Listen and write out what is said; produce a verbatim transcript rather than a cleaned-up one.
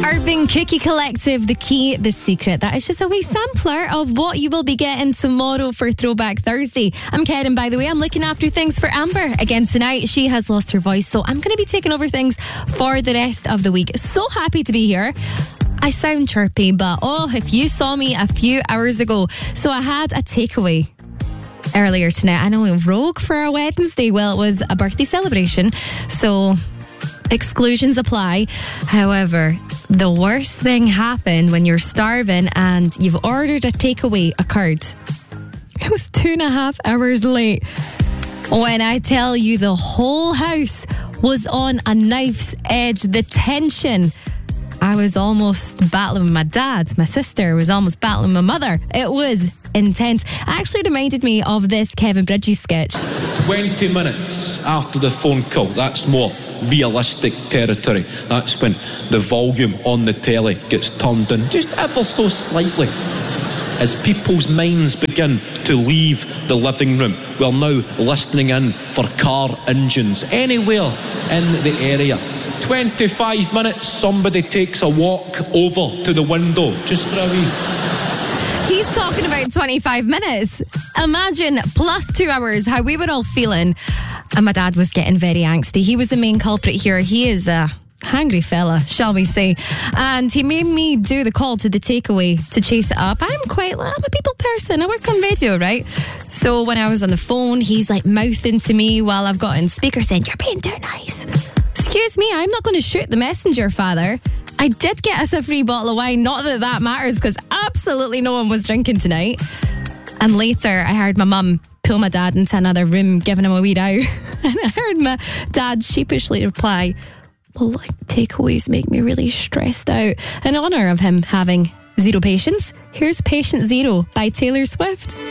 Urban Cookie Collective, The Key, The Secret. That is just a wee sampler of what you will be getting tomorrow for Throwback Thursday. I'm Karen, by the way. I'm looking after things for Amber again tonight. She has lost her voice, so I'm going to be taking over things for the rest of the week. So happy to be here. I sound chirpy, but oh, if you saw me a few hours ago. So I had a takeaway earlier tonight. I know it was rogue for a Wednesday. Well, it was a birthday celebration, so exclusions apply. However, the worst thing happened when you're starving and you've ordered a takeaway occurred. It was two and a half hours late. When I tell you the whole house was on a knife's edge, the tension. I was almost battling with my dad. My sister was almost battling with my mother. It was intense. It actually reminded me of this Kevin Bridges sketch. twenty minutes after the phone call, that's more realistic territory. That's when the volume on the telly gets turned in just ever so slightly. As people's minds begin to leave the living room, we're now listening in for car engines anywhere in the area. twenty-five minutes, somebody takes a walk over to the window just for a wee. He's talking about twenty-five minutes. Imagine plus two hours, how we were all feeling. And my dad was getting very angsty. He was the main culprit here. He is a hangry fella, shall we say. And he made me do the call to the takeaway to chase it up. I'm quite, I'm a people person. I work on radio, right? So when I was on the phone, he's like mouthing to me while I've got in speaker saying, "You're being too nice." Excuse me, I'm not going to shoot the messenger, father. I did get us a free bottle of wine. Not that that matters, because absolutely no one was drinking tonight. And later, I heard my mum pull my dad into another room, giving him a wee row. And I heard my dad sheepishly reply, "Well, like, takeaways make me really stressed out." In honour of him having zero patience, here's Patient Zero by Taylor Swift.